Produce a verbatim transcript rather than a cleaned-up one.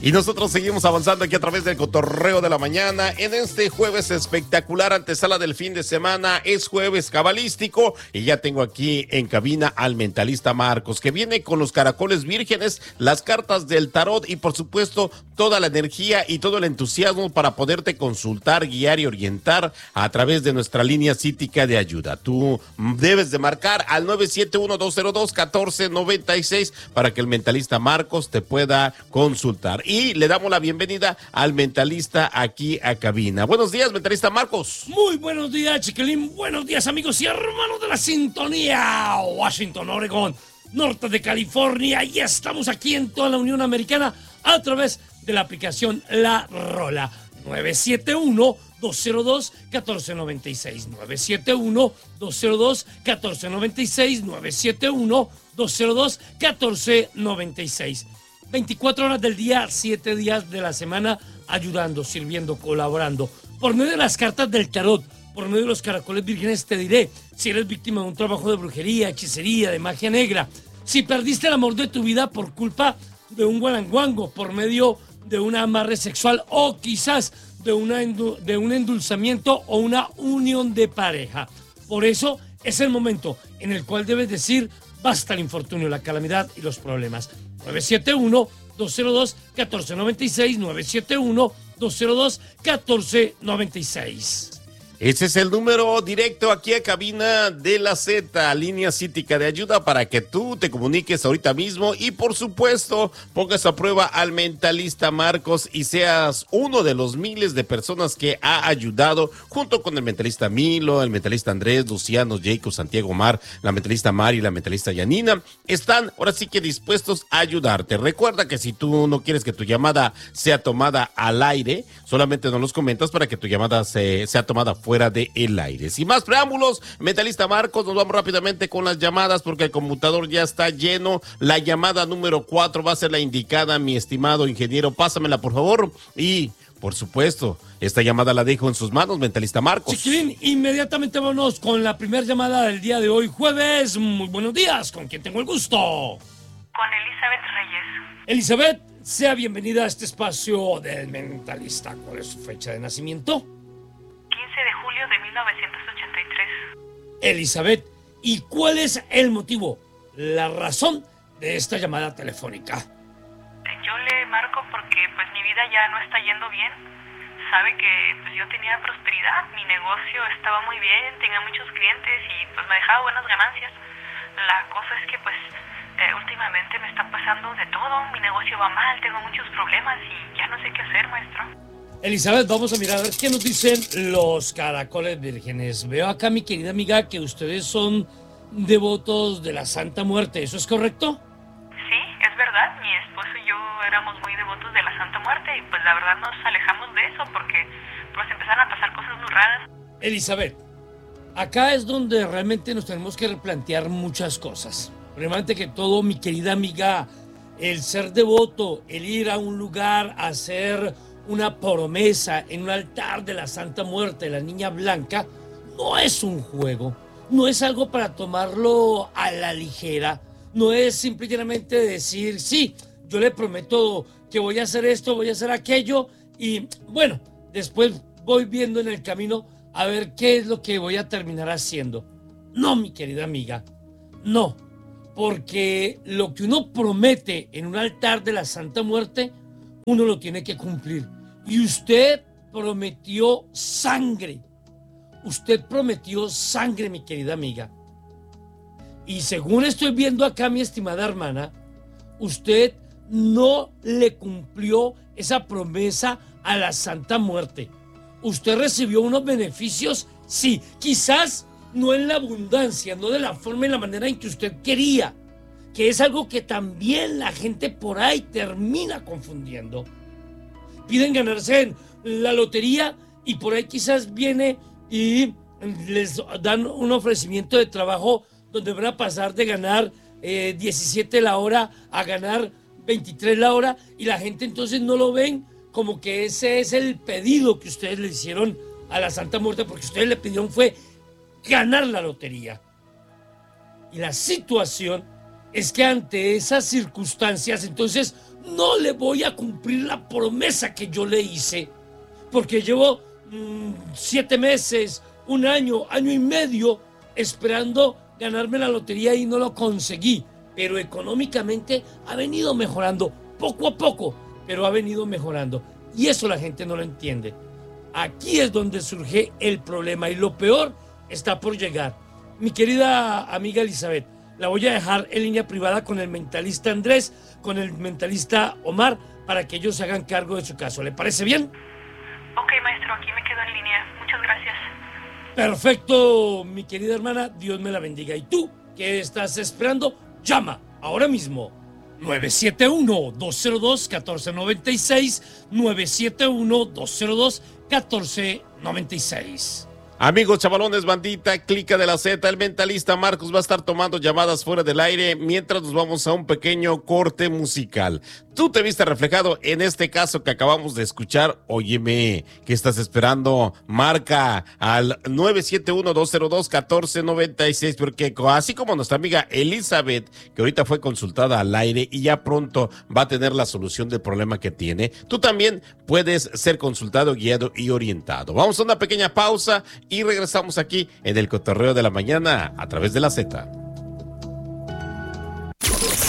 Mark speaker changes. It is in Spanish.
Speaker 1: Y nosotros seguimos avanzando aquí a través del cotorreo de la mañana en este jueves espectacular, antesala del fin de semana. Es jueves cabalístico y ya tengo aquí en cabina al mentalista Marcos, que viene con los caracoles vírgenes, las cartas del tarot y por supuesto toda la energía y todo el entusiasmo para poderte consultar, guiar y orientar a través de nuestra línea cítica de ayuda. Tú debes de marcar al nueve siete uno, dos cero dos, uno cuatro nueve seis para que el mentalista Marcos te pueda consultar. Y le damos la bienvenida al mentalista aquí a cabina. Buenos días, mentalista Marcos.
Speaker 2: Muy buenos días, chiquilín. Buenos días, amigos y hermanos de la sintonía. Washington, Oregón, norte de California. Y estamos aquí en toda la Unión Americana a través de la aplicación La Rola. nueve siete uno, dos cero dos, uno cuatro nueve seis. nueve siete uno, dos cero dos, uno cuatro nueve seis. nueve siete uno, dos cero dos, uno cuatro nueve seis. veinticuatro horas del día, siete días de la semana, ayudando, sirviendo, colaborando. Por medio de las cartas del tarot, por medio de los caracoles vírgenes, te diré si eres víctima de un trabajo de brujería, hechicería, de magia negra, si perdiste el amor de tu vida por culpa de un guaranguango, por medio de un amarre sexual o quizás de, una de un endulzamiento o una unión de pareja. Por eso es el momento en el cual debes decir basta el infortunio, la calamidad y los problemas. nueve siete uno, dos cero dos, uno cuatro nueve seis, nueve siete uno, dos cero dos, uno cuatro nueve seis.
Speaker 1: Ese es el número directo aquí a cabina de la Z, línea cítica de ayuda, para que tú te comuniques ahorita mismo y por supuesto pongas a prueba al mentalista Marcos y seas uno de los miles de personas que ha ayudado junto con el mentalista Milo, el mentalista Andrés, Luciano, Jacob, Santiago Mar, la mentalista Mari, la mentalista Yanina. Están ahora sí que dispuestos a ayudarte. Recuerda que si tú no quieres que tu llamada sea tomada al aire, solamente nos los comentas para que tu llamada se, sea tomada fuera fuera de el aire. Sin más preámbulos, mentalista Marcos, nos vamos rápidamente con las llamadas porque el computador ya está lleno. La llamada número cuatro va a ser la indicada, mi estimado ingeniero. Pásamela, por favor. Y, por supuesto, esta llamada la dejo en sus manos, mentalista Marcos.
Speaker 2: Chiquilín, inmediatamente vámonos con la primera llamada del día de hoy, jueves. Muy buenos días, ¿con quién tengo el gusto?
Speaker 3: Con Elizabeth Reyes.
Speaker 2: Elizabeth, sea bienvenida a este espacio del mentalista. ¿Cuál es su fecha de nacimiento?
Speaker 3: quince de julio de mil novecientos ochenta y tres.
Speaker 2: Elizabeth, ¿y cuál es el motivo, la razón de esta llamada telefónica?
Speaker 3: Yo le marco porque pues mi vida ya no está yendo bien. Sabe que pues yo tenía prosperidad, mi negocio estaba muy bien, tenía muchos clientes y pues me dejaba buenas ganancias. La cosa es que pues eh, últimamente me está pasando de todo, mi negocio va mal, tengo muchos problemas y ya no sé qué hacer, maestro.
Speaker 2: Elizabeth, vamos a mirar a ver qué nos dicen los caracoles vírgenes. Veo acá, mi querida amiga, que ustedes son devotos de la Santa Muerte, ¿eso es correcto?
Speaker 3: Sí, es verdad, mi esposo y yo éramos muy devotos de la Santa Muerte y pues la verdad nos alejamos de eso porque pues empezaron a pasar cosas muy raras.
Speaker 2: Elizabeth, acá es donde realmente nos tenemos que replantear muchas cosas. Realmente que todo, mi querida amiga, el ser devoto, el ir a un lugar a hacer una promesa en un altar de la Santa Muerte, de la Niña Blanca, no es un juego, no es algo para tomarlo a la ligera, no es simplemente decir, sí, yo le prometo que voy a hacer esto, voy a hacer aquello, y bueno, después voy viendo en el camino a ver qué es lo que voy a terminar haciendo. No, mi querida amiga, no, porque lo que uno promete en un altar de la Santa Muerte, uno lo tiene que cumplir. Y usted prometió sangre. Usted prometió sangre, mi querida amiga. Y según estoy viendo acá, mi estimada hermana, usted no le cumplió esa promesa a la Santa Muerte. Usted recibió unos beneficios, sí, quizás no en la abundancia, no de la forma y la manera en que usted quería, que es algo que también la gente por ahí termina confundiendo. Piden ganarse en la lotería y por ahí quizás viene y les dan un ofrecimiento de trabajo donde van a pasar de ganar eh, diecisiete la hora a ganar veintitrés la hora y la gente entonces no lo ven como que ese es el pedido que ustedes le hicieron a la Santa Muerte, porque ustedes le pidieron fue ganar la lotería. Y la situación es que ante esas circunstancias, entonces no le voy a cumplir la promesa que yo le hice, porque llevo mmm, siete meses, un año, año y medio esperando ganarme la lotería y no lo conseguí, pero económicamente ha venido mejorando poco a poco, pero ha venido mejorando, y eso la gente no lo entiende. Aquí es donde surge el problema, y lo peor está por llegar. Mi querida amiga Elizabeth, la voy a dejar en línea privada con el mentalista Andrés, con el mentalista Omar, para que ellos se hagan cargo de su caso. ¿Le parece bien?
Speaker 3: Ok, maestro, aquí me quedo en línea. Muchas gracias.
Speaker 2: Perfecto, mi querida hermana, Dios me la bendiga. ¿Y tú qué estás esperando? Llama ahora mismo. nueve siete uno, dos cero dos, uno cuatro nueve seis, nueve siete uno, dos cero dos, uno cuatro nueve seis.
Speaker 1: Amigos, chavalones, bandita, clica de la Z, el mentalista Marcos va a estar tomando llamadas fuera del aire mientras nos vamos a un pequeño corte musical. Tú te viste reflejado en este caso que acabamos de escuchar. Óyeme, ¿qué estás esperando? Marca al nueve siete uno, dos cero dos, uno cuatro nueve seis, porque así como nuestra amiga Elizabeth, que ahorita fue consultada al aire y ya pronto va a tener la solución del problema que tiene, tú también puedes ser consultado, guiado y orientado. Vamos a una pequeña pausa y regresamos aquí en el Cotorreo de la Mañana a través de la Z.